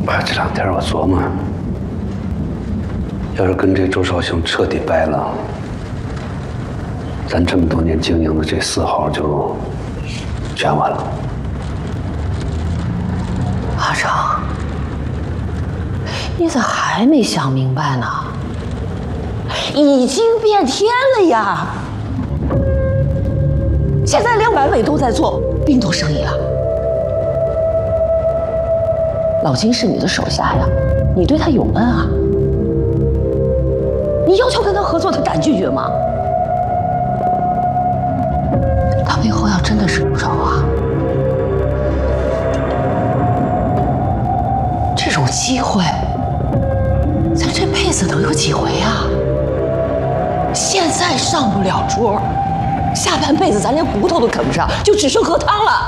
这2天我琢磨，要是跟这周少兄彻底掰了，咱这么多年经营的这4号就全完了。 阿成，你咋还没想明白呢？已经变天了呀！现在连完美都在做冰毒生意了。老金是你的手下呀，你对他有恩啊。你要求跟他合作，他敢拒绝吗？他背后要真的是陆少华，这种机会，咱这辈子能有几回啊？现在上不了桌，下半辈子咱连骨头都啃不上，就只剩喝汤了。